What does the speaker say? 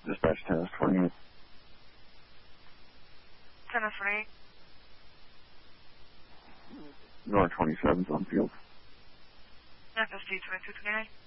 Dispatch 10S28. 10S28. North 27's on field. FST 2229.